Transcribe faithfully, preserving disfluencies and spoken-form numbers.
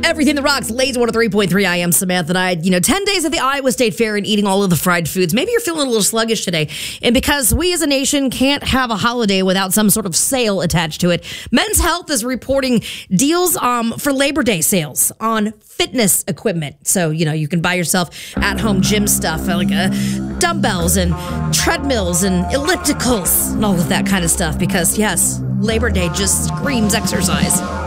Everything that rocks, Lazy one oh three point three. I am Samantha. And I had, you know, ten days at the Iowa State Fair and eating all of the fried foods. Maybe you're feeling a little sluggish today. And because we as a nation can't have a holiday without some sort of sale attached to it, Men's Health is reporting deals um, for Labor Day sales on fitness equipment. So, you know, you can buy yourself at-home gym stuff like uh, dumbbells and treadmills and ellipticals and all of that kind of stuff because, yes, Labor Day just screams exercise.